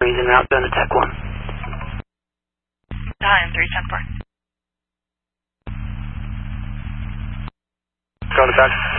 Breeze en route, down to Tech 1. Hi, I'm 310-4. Go to Tech.